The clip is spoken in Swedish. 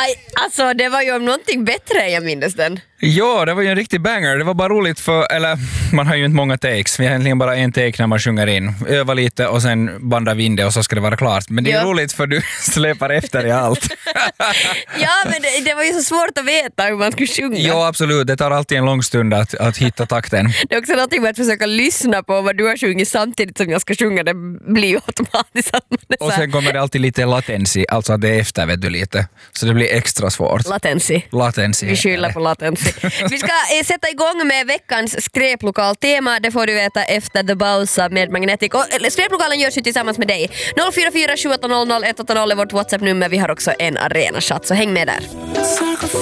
Alltså det var ju om någonting bättre, jag minns den. Ja, det var ju en riktig banger. Det var bara roligt man har ju inte många takes. Vi har egentligen bara en take när man sjunger in. Öva lite och sen banda vi in det och så ska det vara klart. Men det är roligt för du släpar efter i allt. Ja, men det var ju så svårt att veta hur man skulle sjunga. Ja, absolut. Det tar alltid en lång stund att hitta takten. Det är också någonting med att försöka lyssna på vad du har sjungit samtidigt som jag ska sjunga. Det blir ju automatiskt att man är så här. Och sen kommer det alltid lite latency, alltså att det är efter vet du lite. Så det blir extra svårt. Latency. Vi skyller på latency. Vi ska sätta igång med veckans skräplokaltema. Det får du veta efter The Bausa med Magnetic. Och skräplokalen görs ju tillsammans med dig. 044 700 180 är vårt WhatsApp-nummer. Vi har också en arena-chatt, så häng med där.